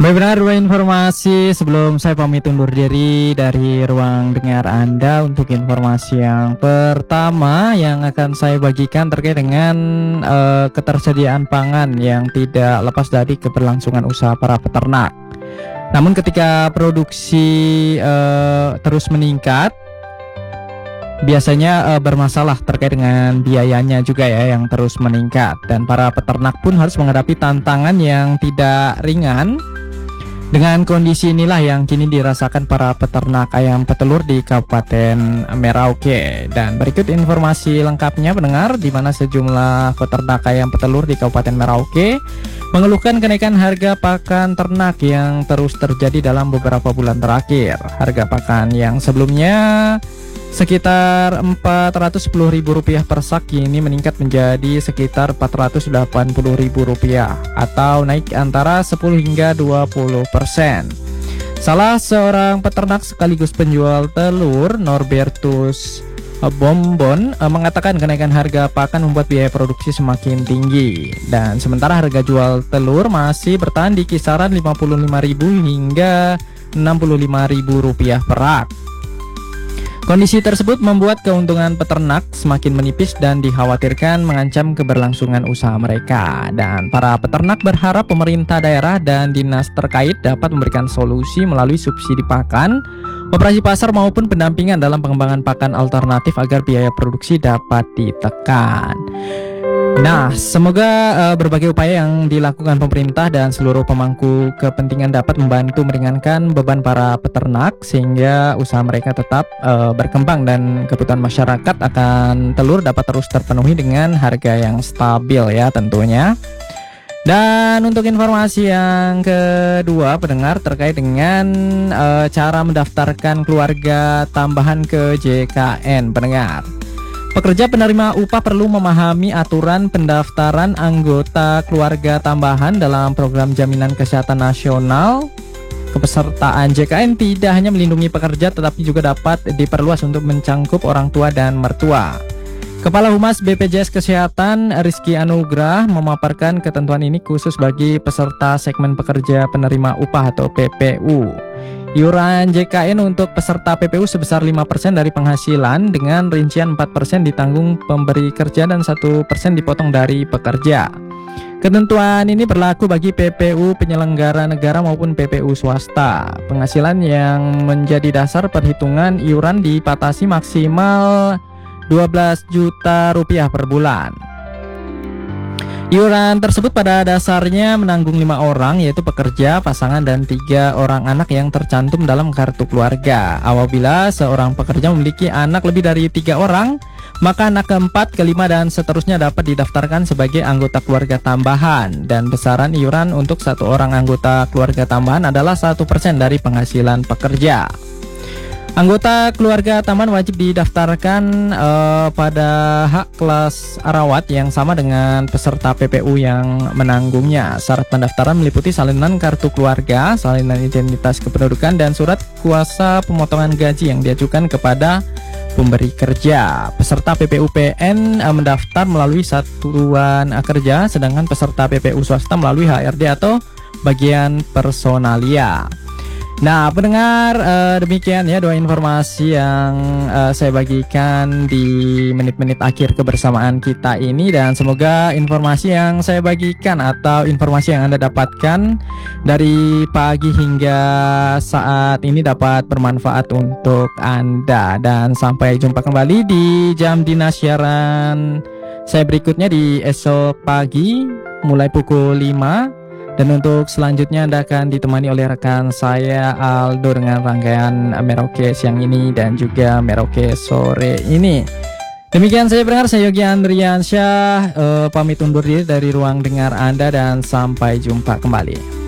Baik, benar dua informasi sebelum saya pamit undur diri dari ruang dengar Anda. Untuk informasi yang pertama yang akan saya bagikan terkait dengan ketersediaan pangan yang tidak lepas dari keberlangsungan usaha para peternak. Namun ketika produksi terus meningkat, biasanya bermasalah terkait dengan biayanya juga ya yang terus meningkat, dan para peternak pun harus menghadapi tantangan yang tidak ringan. Dengan kondisi inilah yang kini dirasakan para peternak ayam petelur di Kabupaten Merauke. Dan berikut informasi lengkapnya pendengar, di mana sejumlah peternak ayam petelur di Kabupaten Merauke mengeluhkan kenaikan harga pakan ternak yang terus terjadi dalam beberapa bulan terakhir. Harga pakan yang sebelumnya sekitar Rp410.000 per sak kini meningkat menjadi sekitar Rp480.000 atau naik antara 10 hingga 20%. Salah seorang peternak sekaligus penjual telur, Norbertus Bombon, mengatakan kenaikan harga pakan membuat biaya produksi semakin tinggi, dan sementara harga jual telur masih bertahan di kisaran Rp55.000 hingga Rp65.000 per rak. Kondisi tersebut membuat keuntungan peternak semakin menipis dan dikhawatirkan mengancam keberlangsungan usaha mereka. Dan para peternak berharap pemerintah daerah dan dinas terkait dapat memberikan solusi melalui subsidi pakan, operasi pasar maupun pendampingan dalam pengembangan pakan alternatif agar biaya produksi dapat ditekan. Nah, semoga berbagai upaya yang dilakukan pemerintah dan seluruh pemangku kepentingan dapat membantu meringankan beban para peternak sehingga usaha mereka tetap berkembang dan kebutuhan masyarakat akan telur dapat terus terpenuhi dengan harga yang stabil ya tentunya. Dan untuk informasi yang kedua pendengar, terkait dengan cara mendaftarkan keluarga tambahan ke JKN pendengar. Pekerja penerima upah perlu memahami aturan pendaftaran anggota keluarga tambahan dalam program jaminan kesehatan nasional. Kepesertaan JKN tidak hanya melindungi pekerja tetapi juga dapat diperluas untuk mencangkup orang tua dan mertua. Kepala Humas BPJS Kesehatan Rizky Anugrah memaparkan ketentuan ini khusus bagi peserta segmen pekerja penerima upah atau PPU. Iuran JKN untuk peserta PPU sebesar 5% dari penghasilan dengan rincian 4% ditanggung pemberi kerja dan 1% dipotong dari pekerja. Ketentuan ini berlaku bagi PPU penyelenggara negara maupun PPU swasta. Penghasilan yang menjadi dasar perhitungan iuran dipatasi maksimal Rp12 juta per bulan. Iuran tersebut pada dasarnya menanggung 5 orang, yaitu pekerja, pasangan, dan 3 orang anak yang tercantum dalam kartu keluarga. Apabila seorang pekerja memiliki anak lebih dari 3 orang, maka anak keempat, kelima, dan seterusnya dapat didaftarkan sebagai anggota keluarga tambahan. Dan besaran iuran untuk satu orang anggota keluarga tambahan adalah 1% dari penghasilan pekerja. Anggota keluarga tambahan wajib didaftarkan pada hak kelas rawat yang sama dengan peserta PPU yang menanggungnya. Syarat pendaftaran meliputi salinan kartu keluarga, salinan identitas kependudukan, dan surat kuasa pemotongan gaji yang diajukan kepada pemberi kerja. Peserta PPU PN mendaftar melalui satuan kerja, sedangkan peserta PPU swasta melalui HRD atau bagian personalia. Nah pendengar, demikian ya dua informasi yang saya bagikan di menit-menit akhir kebersamaan kita ini. Dan semoga informasi yang saya bagikan atau informasi yang Anda dapatkan dari pagi hingga saat ini dapat bermanfaat untuk Anda. Dan sampai jumpa kembali di jam dinas siaran saya berikutnya di esok pagi mulai pukul 5. Dan untuk selanjutnya Anda akan ditemani oleh rekan saya Aldo dengan rangkaian Merauke siang ini dan juga Merauke sore ini. Demikian saya pendengar, saya Yogi Andriansyah pamit undur diri dari ruang dengar Anda dan sampai jumpa kembali.